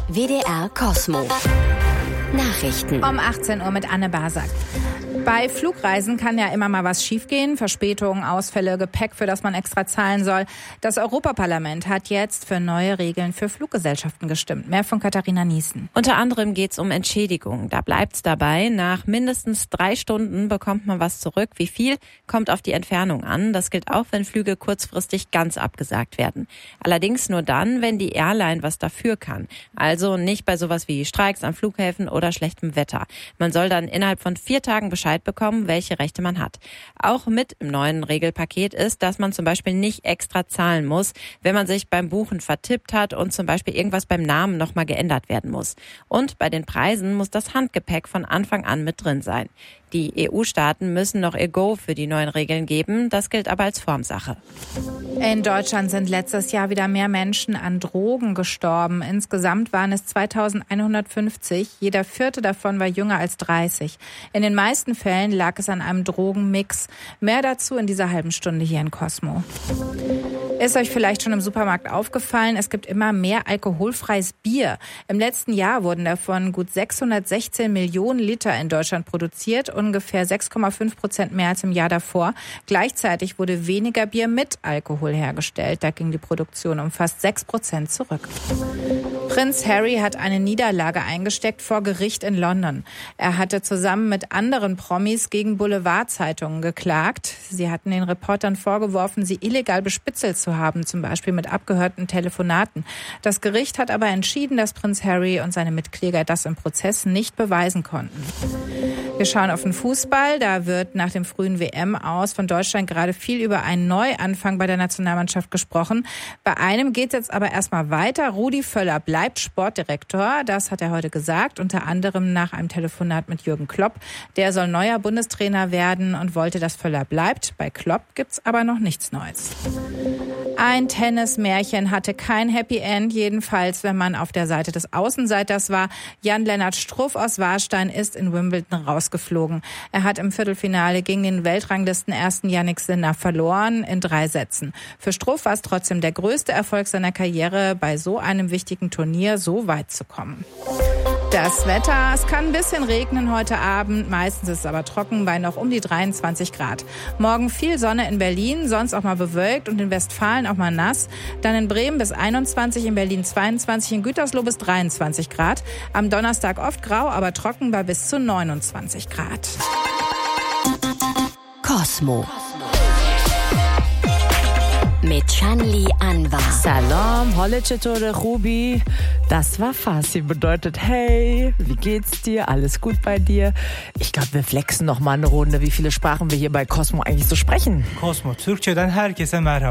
WDR Cosmo. Nachrichten. Um 18 Uhr mit Anne Basak. Bei Flugreisen kann ja immer mal was schiefgehen. Verspätungen, Ausfälle, Gepäck, für das man extra zahlen soll. Das Europaparlament hat jetzt für neue Regeln für Fluggesellschaften gestimmt. Mehr von Katharina Niesen. Unter anderem geht es um Entschädigung. Da bleibt's dabei. Nach mindestens 3 Stunden bekommt man was zurück. Wie viel, kommt auf die Entfernung an. Das gilt auch, wenn Flüge kurzfristig ganz abgesagt werden. Allerdings nur dann, wenn die Airline was dafür kann. Also nicht bei sowas wie Streiks an Flughäfen oder schlechtem Wetter. Man soll dann innerhalb von 4 Tagen Bescheid bekommen, welche Rechte man hat. Auch mit im neuen Regelpaket ist, dass man zum Beispiel nicht extra zahlen muss, wenn man sich beim Buchen vertippt hat und zum Beispiel irgendwas beim Namen nochmal geändert werden muss. Und bei den Preisen muss das Handgepäck von Anfang an mit drin sein. Die EU-Staaten müssen noch ihr Go für die neuen Regeln geben. Das gilt aber als Formsache. In Deutschland sind letztes Jahr wieder mehr Menschen an Drogen gestorben. Insgesamt waren es 2150. Jeder 4. davon war jünger als 30. In den meisten Fällen lag es an einem Drogenmix. Mehr dazu in dieser halben Stunde hier in Cosmo. Ist euch vielleicht schon im Supermarkt aufgefallen, es gibt immer mehr alkoholfreies Bier. Im letzten Jahr wurden davon gut 616 Millionen Liter in Deutschland produziert, ungefähr 6,5% mehr als im Jahr davor. Gleichzeitig wurde weniger Bier mit Alkohol hergestellt. Da ging die Produktion um fast 6% zurück. Prinz Harry hat eine Niederlage eingesteckt vor Gericht in London. Er hatte zusammen mit anderen Promis gegen Boulevardzeitungen geklagt. Sie hatten den Reportern vorgeworfen, sie illegal bespitzelt zu haben, zum Beispiel mit abgehörten Telefonaten. Das Gericht hat aber entschieden, dass Prinz Harry und seine Mitkläger das im Prozess nicht beweisen konnten. Wir schauen auf den Fußball. Da wird nach dem frühen WM-Aus von Deutschland gerade viel über einen Neuanfang bei der Nationalmannschaft gesprochen. Bei einem geht es jetzt aber erstmal weiter. Rudi Völler bleibt Sportdirektor. Das hat er heute gesagt, unter anderem nach einem Telefonat mit Jürgen Klopp. Der soll neuer Bundestrainer werden und wollte, dass Völler bleibt. Bei Klopp gibt's aber noch nichts Neues. Ein Tennismärchen hatte kein Happy End, jedenfalls wenn man auf der Seite des Außenseiters war. Jan-Lennart Struff aus Warstein ist in Wimbledon rausgeflogen. Er hat im Viertelfinale gegen den Weltranglisten-ersten Jannik Sinner verloren in 3 Sätzen. Für Struff war es trotzdem der größte Erfolg seiner Karriere, bei so einem wichtigen Turnier so weit zu kommen. Das Wetter, es kann ein bisschen regnen heute Abend, meistens ist es aber trocken bei noch um die 23 Grad. Morgen viel Sonne in Berlin, sonst auch mal bewölkt und in Westfalen auch mal nass. Dann in Bremen bis 21, in Berlin 22, in Gütersloh bis 23 Grad. Am Donnerstag oft grau, aber trocken bei bis zu 29 Grad. Cosmo. Mit Shanli Anwar. Salam, holle Chetore Ruby. Das war Farsi, bedeutet hey, wie geht's dir? Alles gut bei dir? Ich glaube, wir flexen noch mal eine Runde, wie viele Sprachen wir hier bei Cosmo eigentlich so sprechen. Cosmo, Türkçeden herkese merhaba.